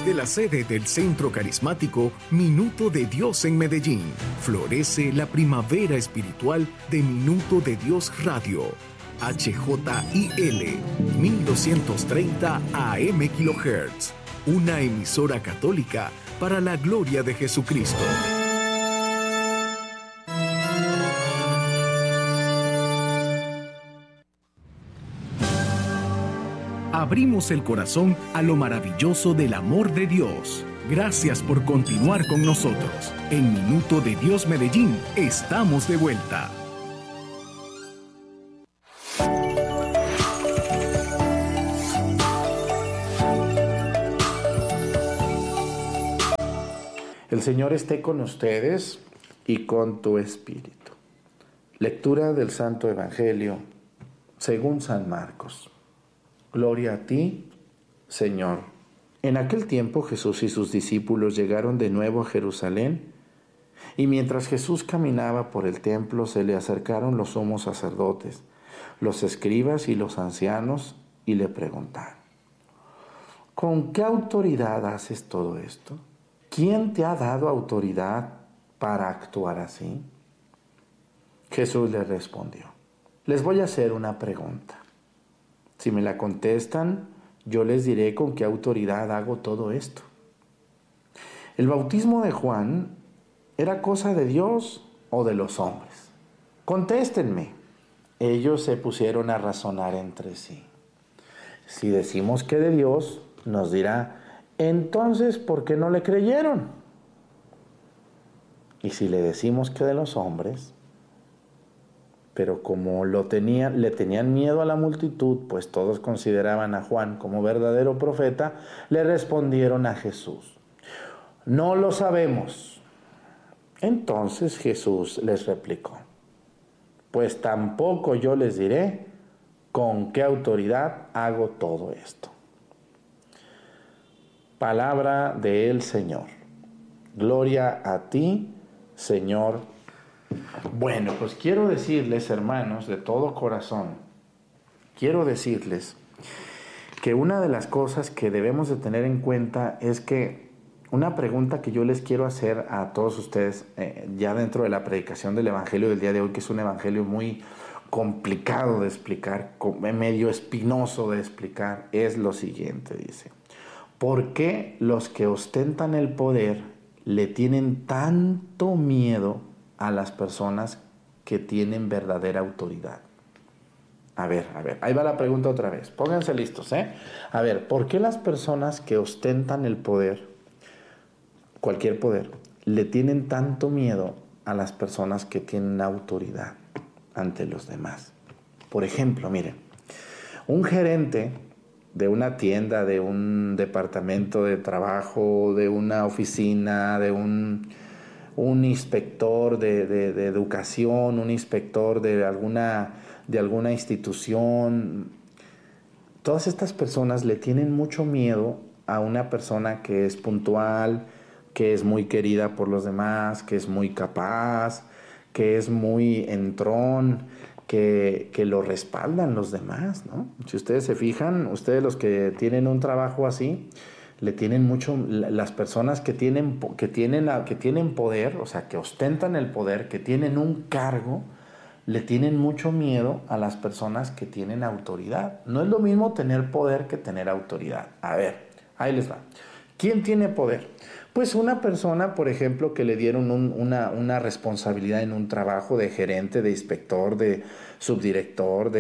Desde la sede del Centro Carismático Minuto de Dios en Medellín, florece la primavera espiritual de Minuto de Dios Radio. HJIL 1230 AM kHz. Una emisora católica para la gloria de Jesucristo. Abrimos el corazón a lo maravilloso del amor de Dios. Gracias por continuar con nosotros. En Minuto de Dios Medellín, estamos de vuelta. El Señor esté con ustedes y con tu espíritu. Lectura del Santo Evangelio según San Marcos. Gloria a ti, Señor. En aquel tiempo Jesús y sus discípulos llegaron de nuevo a Jerusalén, y mientras Jesús caminaba por el templo se le acercaron los sumos sacerdotes, los escribas y los ancianos, y le preguntaron: ¿con qué autoridad haces todo esto? ¿Quién te ha dado autoridad para actuar así? Jesús les respondió: les voy a hacer una pregunta. Si me la contestan, yo les diré con qué autoridad hago todo esto. ¿El bautismo de Juan era cosa de Dios o de los hombres? Contéstenme. Ellos se pusieron a razonar entre sí. Si decimos que de Dios, nos dirá: entonces, ¿por qué no le creyeron? Y si le decimos que de los hombres, pero como le tenían miedo a la multitud, pues todos consideraban a Juan como verdadero profeta, le respondieron a Jesús: no lo sabemos. Entonces Jesús les replicó: pues tampoco yo les diré con qué autoridad hago todo esto. Palabra del Señor. Gloria a ti, Señor. Bueno, pues quiero decirles, hermanos, de todo corazón, quiero decirles que una de las cosas que debemos de tener en cuenta es que una pregunta que yo les quiero hacer a todos ustedes, ya dentro de la predicación del Evangelio del día de hoy, que es un Evangelio muy complicado de explicar, medio espinoso de explicar, es lo siguiente, dice: ¿por qué los que ostentan el poder le tienen tanto miedo a las personas que tienen verdadera autoridad? A ver, ahí va la pregunta otra vez. Pónganse listos, A ver, ¿por qué las personas que ostentan el poder, cualquier poder, le tienen tanto miedo a las personas que tienen autoridad ante los demás? Por ejemplo, miren, un gerente de una tienda, de un departamento de trabajo, de una oficina, de un inspector de educación, un inspector de alguna institución. Todas estas personas le tienen mucho miedo a una persona que es puntual, que es muy querida por los demás, que es muy capaz, que es muy entrón, que lo respaldan los demás, ¿no? Si ustedes se fijan, ustedes los que tienen un trabajo así, le tienen mucho, las personas que tienen poder, o sea, que ostentan el poder, que tienen un cargo, le tienen mucho miedo a las personas que tienen autoridad. No es lo mismo tener poder que tener autoridad. A ver, ahí les va. ¿Quién tiene poder? Pues una persona, por ejemplo, que le dieron una responsabilidad en un trabajo de gerente, de inspector, de subdirector,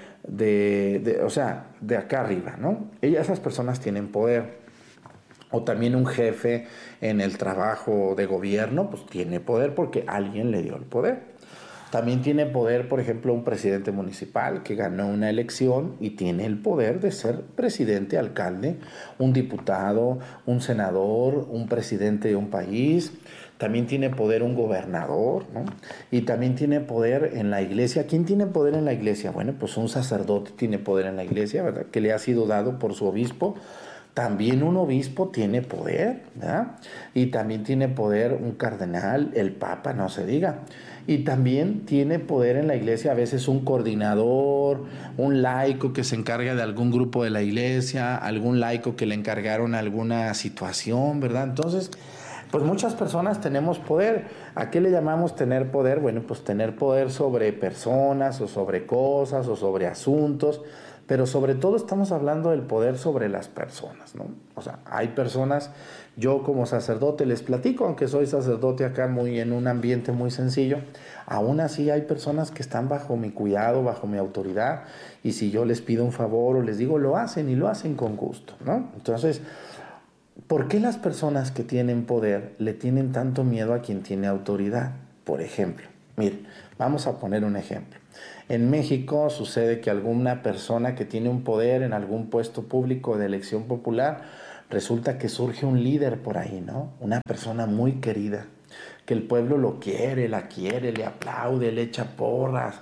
o sea, de acá arriba, ¿no? Esas personas tienen poder. O también un jefe en el trabajo de gobierno, pues tiene poder porque alguien le dio el poder. También tiene poder, por ejemplo, un presidente municipal que ganó una elección y tiene el poder de ser presidente, alcalde, un diputado, un senador, un presidente de un país. También tiene poder un gobernador, ¿no? Y también tiene poder en la iglesia. ¿Quién tiene poder en la iglesia? Bueno, pues un sacerdote tiene poder en la iglesia, ¿verdad? Que le ha sido dado por su obispo también un obispo tiene poder, ¿verdad? Y también tiene poder un cardenal, el papa, no se diga. Y también tiene poder en la iglesia a veces un coordinador, un laico que se encarga de algún grupo de la iglesia, algún laico que le encargaron alguna situación, ¿verdad? Entonces, pues muchas personas tenemos poder. ¿A qué le llamamos tener poder? Bueno, pues tener poder sobre personas o sobre cosas o sobre asuntos, pero sobre todo estamos hablando del poder sobre las personas, ¿no? O sea, hay personas, yo como sacerdote les platico, aunque soy sacerdote acá muy en un ambiente muy sencillo, aún así hay personas que están bajo mi cuidado, bajo mi autoridad, y si yo les pido un favor o les digo, lo hacen y lo hacen con gusto, ¿no? Entonces, ¿por qué las personas que tienen poder le tienen tanto miedo a quien tiene autoridad? Por ejemplo, miren, vamos a poner un ejemplo. En México sucede que alguna persona que tiene un poder en algún puesto público de elección popular, resulta que surge un líder por ahí, ¿no? Una persona muy querida, que el pueblo lo quiere, la quiere, le aplaude, le echa porras.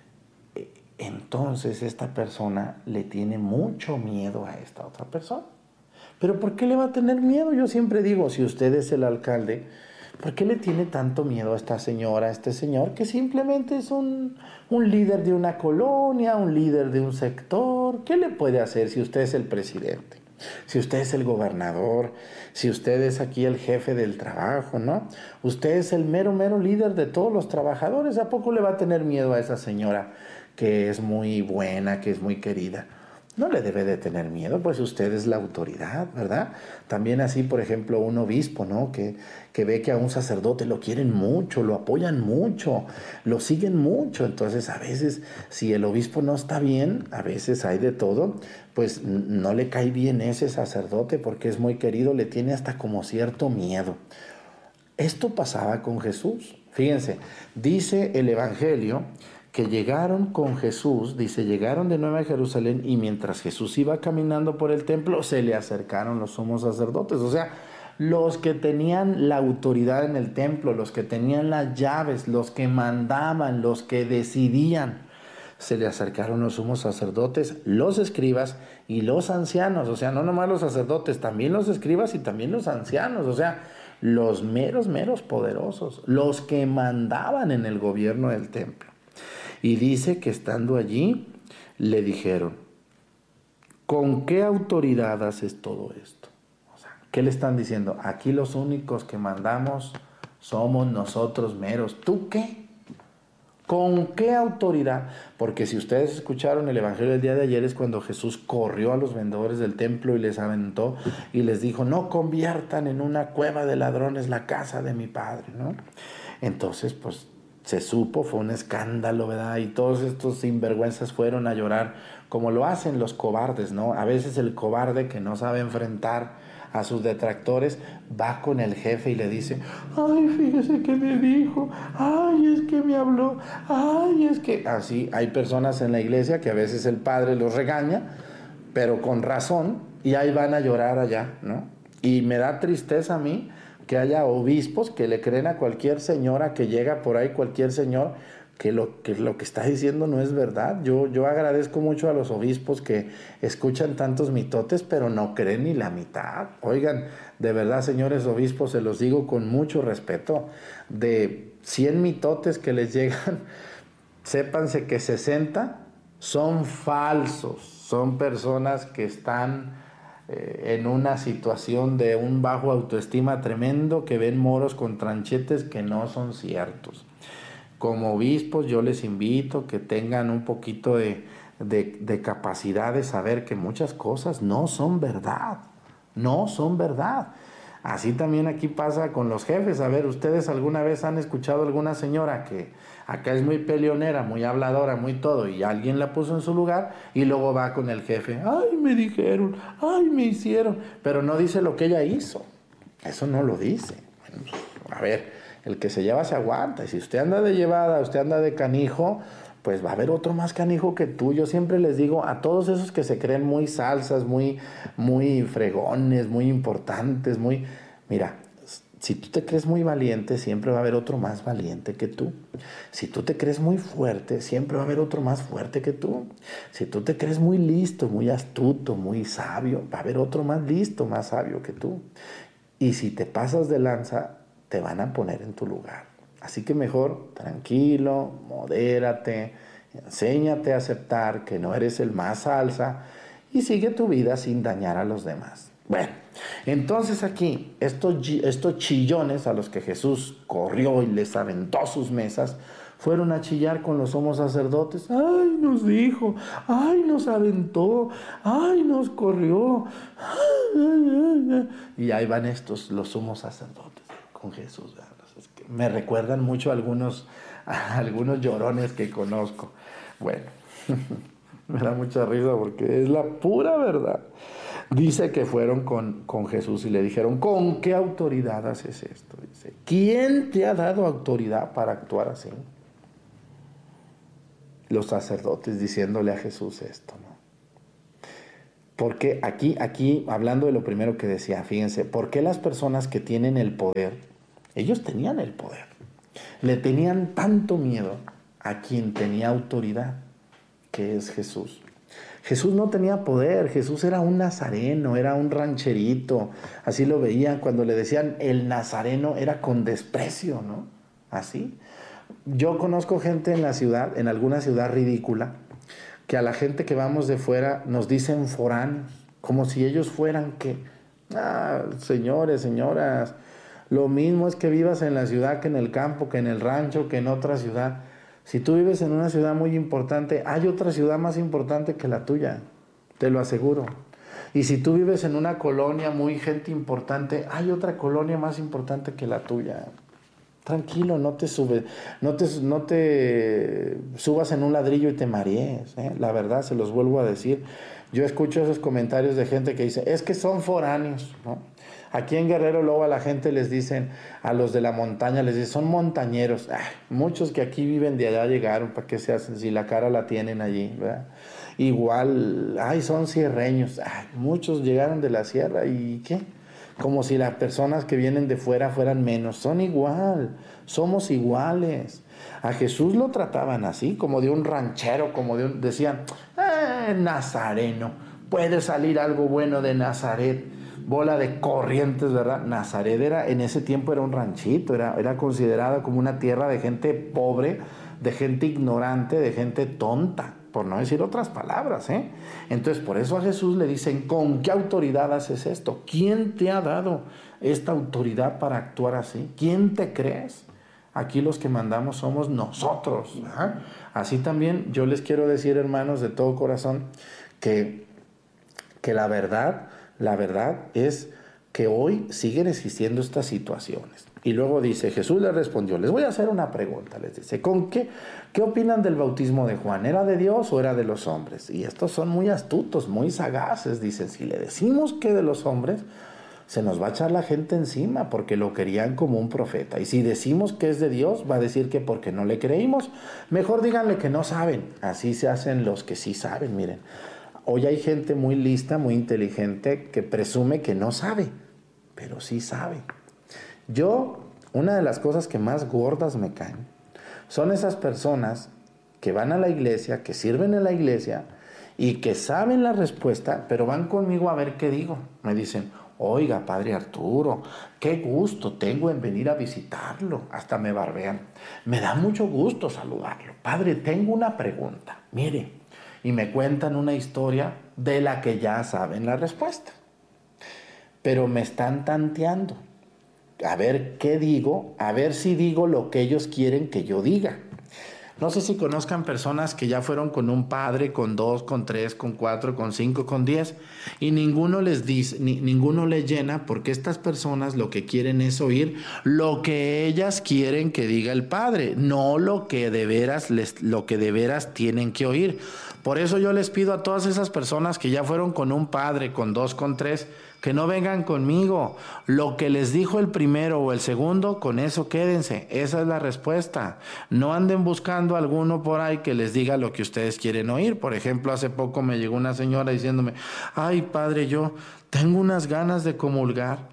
Entonces esta persona le tiene mucho miedo a esta otra persona. ¿Pero por qué le va a tener miedo? Yo siempre digo, si usted es el alcalde, ¿por qué le tiene tanto miedo a esta señora, a este señor, que simplemente es un líder de una colonia, un líder de un sector? ¿Qué le puede hacer si usted es el presidente? Si usted es el gobernador, si usted es aquí el jefe del trabajo, ¿no? Usted es el mero líder de todos los trabajadores. ¿A poco le va a tener miedo a esa señora que es muy buena, que es muy querida? No le debe de tener miedo, pues usted es la autoridad, ¿verdad? También así, por ejemplo, un obispo, ¿no? Que ve que a un sacerdote lo quieren mucho, lo apoyan mucho, lo siguen mucho. Entonces, a veces, si el obispo no está bien, a veces hay de todo, pues no le cae bien ese sacerdote porque es muy querido, le tiene hasta como cierto miedo. Esto pasaba con Jesús. Fíjense, dice el Evangelio que llegaron con Jesús, dice, llegaron de nuevo a Jerusalén y mientras Jesús iba caminando por el templo, se le acercaron los sumos sacerdotes, o sea, los que tenían la autoridad en el templo, los que tenían las llaves, los que mandaban, los que decidían. Se le acercaron los sumos sacerdotes, los escribas y los ancianos, o sea, no nomás los sacerdotes, también los escribas y también los ancianos, o sea, los meros poderosos, los que mandaban en el gobierno del templo. Y dice que estando allí, le dijeron, ¿con qué autoridad haces todo esto? O sea, ¿qué le están diciendo? Aquí los únicos que mandamos somos nosotros meros. ¿Tú qué? ¿Con qué autoridad? Porque si ustedes escucharon el evangelio del día de ayer es cuando Jesús corrió a los vendedores del templo y les aventó y les dijo, no conviertan en una cueva de ladrones la casa de mi padre, ¿no? Entonces, pues se supo, fue un escándalo, ¿verdad? Y todos estos sinvergüenzas fueron a llorar, como lo hacen los cobardes, ¿no? A veces el cobarde que no sabe enfrentar a sus detractores va con el jefe y le dice, ay, fíjese que me dijo, ay, es que me habló, ay, es que... Así hay personas en la iglesia que a veces el padre los regaña, pero con razón, y ahí van a llorar allá, ¿no? Y me da tristeza a mí que haya obispos que le creen a cualquier señora que llega por ahí, cualquier señor, que lo que está diciendo no es verdad. Yo agradezco mucho a los obispos que escuchan tantos mitotes, pero no creen ni la mitad. Oigan, de verdad, señores obispos, se los digo con mucho respeto, de 100 mitotes que les llegan, sépanse que 60 son falsos, son personas que están en una situación de un bajo autoestima tremendo, que ven moros con tranchetes que no son ciertos. Como obispos yo les invito que tengan un poquito de capacidad de saber que muchas cosas no son verdad, no son verdad. Así también aquí pasa con los jefes. A ver, ¿ustedes alguna vez han escuchado alguna señora que acá es muy peleonera, muy habladora, muy todo, y alguien la puso en su lugar y luego va con el jefe, ay, me dijeron, ay, me hicieron, pero no dice lo que ella hizo? Eso no lo dice. Bueno, a ver, el que se lleva se aguanta, y si usted anda de llevada, usted anda de canijo, pues va a haber otro más canijo que tú. Yo siempre les digo a todos esos que se creen muy salsas, muy fregones, muy importantes, mira, Si tú te crees muy valiente, siempre va a haber otro más valiente que tú. Si tú te crees muy fuerte, siempre va a haber otro más fuerte que tú. Si tú te crees muy listo, muy astuto, muy sabio, va a haber otro más listo, más sabio que tú. Y si te pasas de lanza, te van a poner en tu lugar. Así que mejor, tranquilo, modérate, enséñate a aceptar que no eres el más salsa y sigue tu vida sin dañar a los demás. Bueno, entonces aquí, estos chillones a los que Jesús corrió y les aventó sus mesas, fueron a chillar con los sumos sacerdotes. ¡Ay, nos dijo! ¡Ay, nos aventó! ¡Ay, nos corrió! Y ahí van los sumos sacerdotes con Jesús. Es que me recuerdan mucho a algunos llorones que conozco. Bueno, me da mucha risa porque es la pura verdad. Dice que fueron con Jesús y le dijeron, ¿con qué autoridad haces esto? Dice, ¿quién te ha dado autoridad para actuar así? Los sacerdotes diciéndole a Jesús esto, ¿no? Porque aquí, hablando de lo primero que decía, fíjense, ¿por qué las personas que tienen el poder, ellos tenían el poder, le tenían tanto miedo a quien tenía autoridad, que es Jesús? Jesús no tenía poder, Jesús era un nazareno, era un rancherito, así lo veían cuando le decían el nazareno, era con desprecio, ¿no? Así. Yo conozco gente en la ciudad, en alguna ciudad ridícula, que a la gente que vamos de fuera nos dicen foráneos, como si ellos fueran que, señores, señoras, lo mismo es que vivas en la ciudad que en el campo, que en el rancho, que en otra ciudad. Si tú vives en una ciudad muy importante, hay otra ciudad más importante que la tuya, te lo aseguro. Y si tú vives en una colonia muy gente importante, hay otra colonia más importante que la tuya. Tranquilo, no te subas en un ladrillo y te marees, ¿eh? La verdad, se los vuelvo a decir. Yo escucho esos comentarios de gente que dice, es que son foráneos, ¿no? Aquí en Guerrero luego a la gente les dicen, a los de la montaña les dicen, son montañeros. Muchos que aquí viven de allá llegaron, ¿para qué se hacen? Si la cara la tienen allí, ¿verdad? Igual, son sierreños. Muchos llegaron de la sierra y ¿qué? Como si las personas que vienen de fuera fueran menos. Son igual, somos iguales. A Jesús lo trataban así, como de un ranchero, decían, nazareno, puede salir algo bueno de Nazaret. Bola de corrientes, ¿verdad? Nazaret en ese tiempo era un ranchito, era considerada como una tierra de gente pobre, de gente ignorante, de gente tonta, por no decir otras palabras, ¿eh? Entonces, por eso a Jesús le dicen, ¿con qué autoridad haces esto? ¿Quién te ha dado esta autoridad para actuar así? ¿Quién te crees? Aquí los que mandamos somos nosotros, ¿verdad? Así también yo les quiero decir, hermanos, de todo corazón, que la verdad es que hoy siguen existiendo estas situaciones. Y luego dice, Jesús les respondió, les voy a hacer una pregunta, les dice, ¿qué opinan del bautismo de Juan? ¿Era de Dios o era de los hombres? Y estos son muy astutos, muy sagaces, dicen, si le decimos que de los hombres, se nos va a echar la gente encima porque lo querían como un profeta. Y si decimos que es de Dios, va a decir que porque no le creímos. Mejor díganle que no saben. Así se hacen los que sí saben, miren. Hoy hay gente muy lista, muy inteligente, que presume que no sabe, pero sí sabe. Una de las cosas que más gordas me caen, son esas personas que van a la iglesia, que sirven en la iglesia, y que saben la respuesta, pero van conmigo a ver qué digo. Me dicen, oiga, Padre Arturo, qué gusto tengo en venir a visitarlo. Hasta me barbean. Me da mucho gusto saludarlo. Padre, tengo una pregunta. Mire, y me cuentan una historia de la que ya saben la respuesta. Pero me están tanteando. A ver qué digo, a ver si digo lo que ellos quieren que yo diga. No sé si conozcan personas que ya fueron con un padre, con 2, con 3, con 4, con 5, con 10, y ninguno les dice, ninguno les llena, porque estas personas lo que quieren es oír lo que ellas quieren que diga el padre, no lo que de veras tienen que oír. Por eso yo les pido a todas esas personas que ya fueron con un padre, con 2, con 3, que no vengan conmigo. Lo que les dijo el primero o el segundo, con eso quédense. Esa es la respuesta. No anden buscando a alguno por ahí que les diga lo que ustedes quieren oír. Por ejemplo, hace poco me llegó una señora diciéndome, ay, padre, yo tengo unas ganas de comulgar,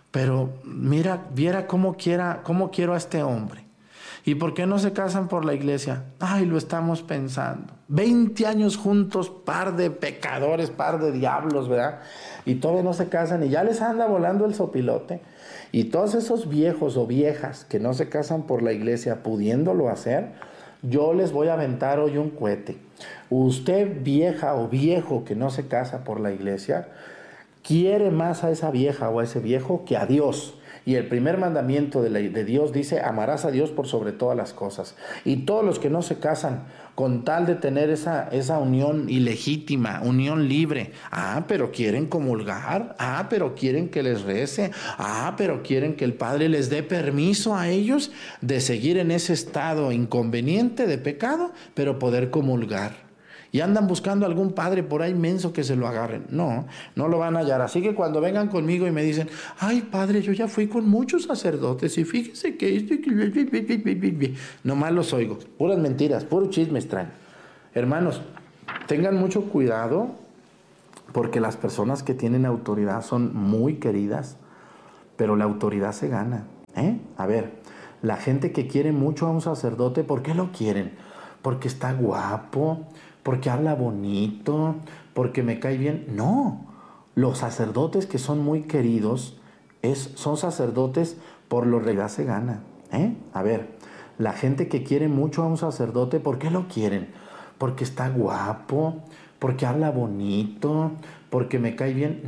pero viera cómo quiero a este hombre. ¿Y por qué no se casan por la iglesia? Ay, lo estamos pensando. 20 años juntos, par de pecadores, par de diablos, ¿verdad? Y todavía no se casan y ya les anda volando el sopilote. Y todos esos viejos o viejas que no se casan por la iglesia pudiéndolo hacer, yo les voy a aventar hoy un cohete. Usted, vieja o viejo que no se casa por la iglesia, quiere más a esa vieja o a ese viejo que a Dios. Y el primer mandamiento de Dios dice: amarás a Dios por sobre todas las cosas. Y todos los que no se casan con tal de tener esa unión ilegítima, unión libre, pero quieren comulgar, pero quieren que les rece, pero quieren que el Padre les dé permiso a ellos de seguir en ese estado inconveniente de pecado, pero poder comulgar. Y andan buscando algún padre por ahí menso que se lo agarren. No lo van a hallar. Así que cuando vengan conmigo y me dicen: ay, padre, yo ya fui con muchos sacerdotes y fíjese que esto y que... Nomás los oigo. Puras mentiras, puros chismes traen. Hermanos, tengan mucho cuidado, porque las personas que tienen autoridad son muy queridas, pero la autoridad se gana. A ver, la gente que quiere mucho a un sacerdote, ¿por qué lo quieren? Porque está guapo, porque habla bonito, porque me cae bien. No, los sacerdotes que son muy queridos son sacerdotes por lo que se gana. A ver, la gente que quiere mucho a un sacerdote, ¿por qué lo quieren? Porque está guapo, porque habla bonito, porque me cae bien.